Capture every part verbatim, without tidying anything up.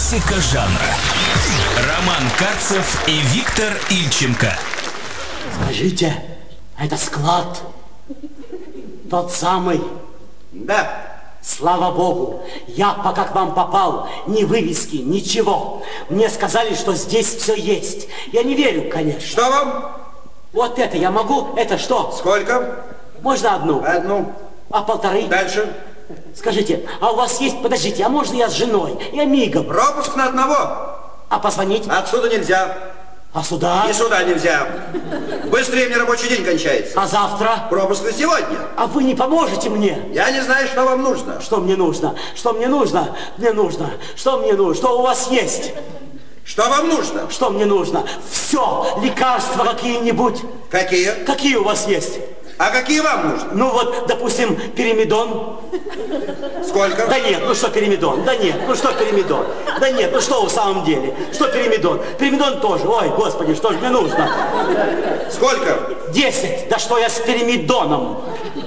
Классика жанра. Роман Карцев и Виктор Ильченко. Скажите, это склад? Тот самый? Да. Слава Богу, я пока к вам попал, ни вывески, ничего. Мне сказали, что здесь все есть. Я не верю, конечно. Что вам? Вот это я могу, это что? Сколько? Можно одну? Одну. А полторы? Дальше. Скажите, а у вас есть, подождите, а можно я с женой? Я мигом. Пропуск на одного. А позвонить? Отсюда нельзя. А сюда? И сюда нельзя. Быстрее мне рабочий день кончается. А завтра? Пропуск на сегодня. А вы не поможете мне? Я не знаю, что вам нужно. Что мне нужно? Что мне нужно? Мне нужно. Что мне нужно? Что у вас есть? Что вам нужно? Что мне нужно? Все. Лекарства какие-нибудь. Какие? Какие у вас есть? А какие вам нужны? Ну вот, допустим, пиримидон. Сколько? Да нет, ну что пиримидон? Да нет, ну что пиримидон? Да нет, ну что в самом деле? Что пиримидон? Пиримидон тоже. Ой, господи, что же мне нужно? Сколько? Десять. Да что я с пиримидоном?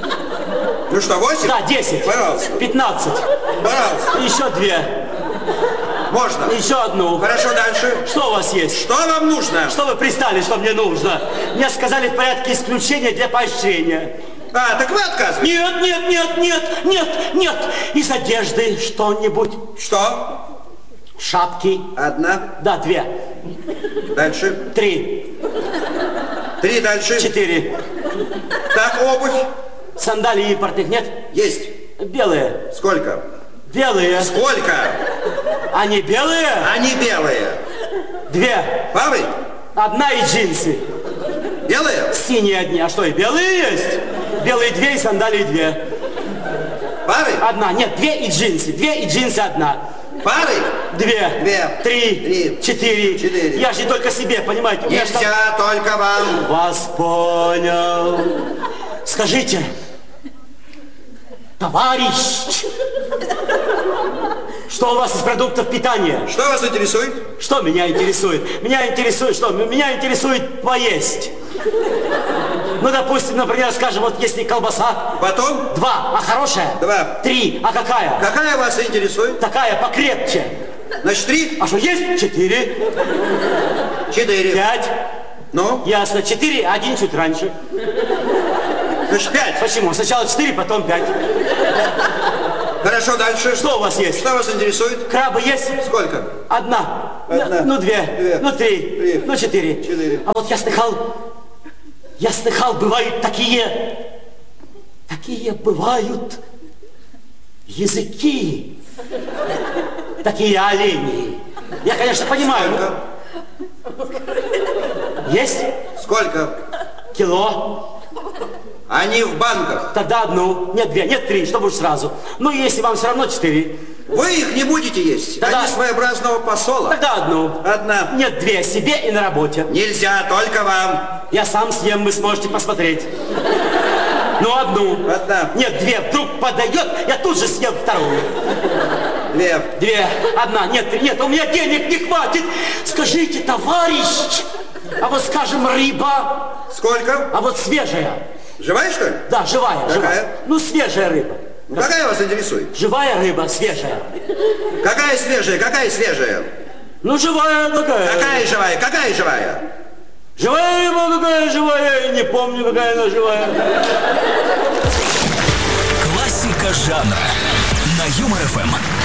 Ну что, восемь? Да, десять. Пожалуйста. Пятнадцать. Пожалуйста. Еще две. Можно. Еще одну. Хорошо, дальше. Что у вас есть? Что вам нужно? Что вы пристали, что мне нужно? Мне сказали в порядке исключения для поощрения. А, так вы отказываете? Нет, нет, нет, нет, нет, нет. Из одежды что-нибудь. Что? Шапки. Одна. Да, две. Дальше. Три. Три дальше. Четыре. Так, обувь. Сандалии импортных нет? Есть. Белые. Сколько? Белые. Сколько? Они белые? Они белые. Две. Пары? Одна и джинсы. Белые? Синие одни. А что, и белые есть? Белые две и сандалии две. Пары? Одна. Нет, две и джинсы. Две и джинсы одна. Пары? Две. Две. Три. Три. Четыре. Четыре. Я же не только себе, понимаете? у меня ж там- Нельзя, только вам. Вас понял. Скажите, товарищ, что у вас из продуктов питания? Что вас интересует? Что меня интересует? Меня интересует что? Меня интересует поесть. Ну, допустим, например, скажем, вот если колбаса. Потом? Два. А хорошая? Два. Три. А какая? Какая вас интересует? Такая покрепче. Значит, три? А что, есть? Четыре. Четыре. Пять. Ну? Ясно. Четыре, один чуть раньше. Значит, пять. Почему? Сначала четыре, потом пять. Хорошо, дальше. Что у вас есть? Что вас интересует? Крабы есть? Сколько? Одна. Одна. Ну, две. Две. Ну, три. Три. Ну, четыре. Четыре. А вот я слыхал, я слыхал, бывают такие, такие бывают языки, такие олени. Я, конечно, понимаю. Сколько? Есть? Сколько? Кило. Они в банках. Тогда одну. Нет, две. Нет, три, чтобы уж сразу. Ну, если вам все равно четыре. Вы их не будете есть. Да-да. Они своеобразного посола. Тогда одну. Одна. Нет, две. Себе и на работе. Нельзя, только вам. Я сам съем, вы сможете посмотреть. Ну, одну. Одна. Нет, две. Вдруг подойдет, я тут же съем вторую. Две. Две. Одна. Нет, три. Нет, у меня денег не хватит. Скажите, товарищ, а вот, скажем, рыба, Сколько? а вот свежая. Живая, что ли? Да, живая, Какая? живая. Ну, свежая рыба. Ну, какая вас интересует? Живая рыба, свежая. Какая свежая? Какая свежая? Ну, живая какая. Какая живая? Какая живая? Живая рыба какая живая, я не помню, какая она живая. Классика жанра на Юмор ФМ.